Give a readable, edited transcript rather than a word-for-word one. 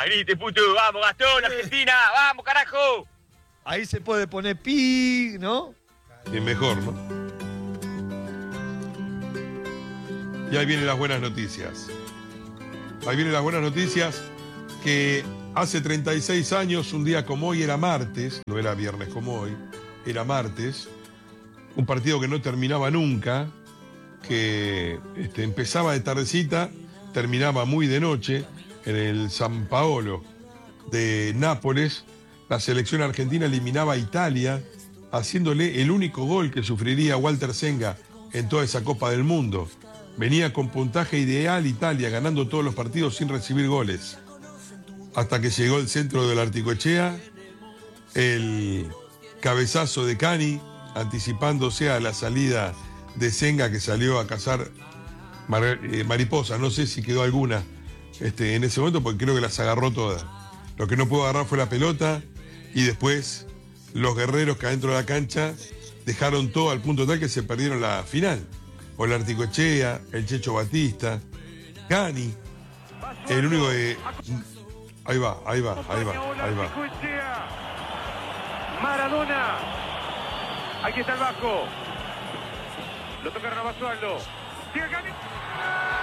Venite, puto, vamos, Gastón, Argentina, vamos, carajo. Ahí se puede poner pi, ¿no? Es mejor, ¿no? Y ahí vienen las buenas noticias. Ahí vienen las buenas noticias que hace 36 años, un día como hoy, era martes, no era viernes como hoy, era martes, un partido que no terminaba nunca, que empezaba de tardecita, terminaba muy de noche, en el San Paolo de Nápoles. La selección argentina eliminaba a Italia, haciéndole el único gol que sufriría Walter Senga en toda esa Copa del Mundo. Venía con puntaje ideal Italia, ganando todos los partidos sin recibir goles. Hasta que llegó el centro del Articoechea, el cabezazo de Cani, anticipándose a la salida de Senga, que salió a cazar mariposas. No sé si quedó alguna en ese momento, porque creo que las agarró todas. Lo que no pudo agarrar fue la pelota, y después los guerreros que adentro de la cancha dejaron todo al punto tal que se perdieron la final. O el Articoechea, el Checho Batista, Cani, el único de... Ahí va. Maradona. Aquí está el Vasco. Lo toca Rabasualdo. Sigue Cani.